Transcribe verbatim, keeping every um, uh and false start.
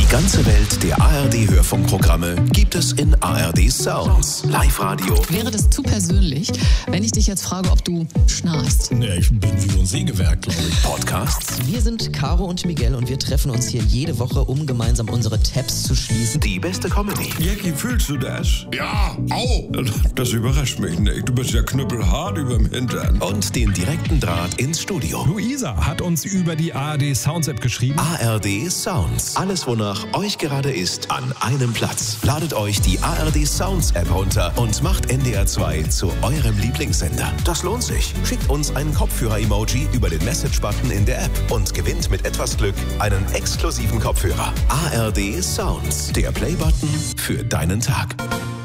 Die ganze Welt der A R D-Hörfunkprogramme gibt es in A R D Sounds. Live-Radio. Wäre das zu persönlich, wenn ich dich jetzt frage, ob du schnarchst? Ja, ich bin wie so ein Sägewerk, glaube ich. Podcasts. Wir sind Caro und Miguel und wir treffen uns hier jede Woche, um gemeinsam unsere Tabs zu schließen. Die beste Comedy. Jackie, fühlst du das? Ja, au! Das überrascht mich nicht. Du bist ja knüppelhart überm Hintern. Und den direkten Draht ins Studio. Luisa hat uns über die A R D Sounds App geschrieben. A R D Sounds. Alles, wonach euch gerade ist, an einem Platz. Ladet euch die A R D Sounds App runter und macht N D R zwei zu eurem Lieblingssender. Das lohnt sich. Schickt uns einen Kopfhörer-Emoji über den Message-Button in der App und gewinnt mit etwas Glück einen exklusiven Kopfhörer. A R D Sounds. Der Play-Button für deinen Tag.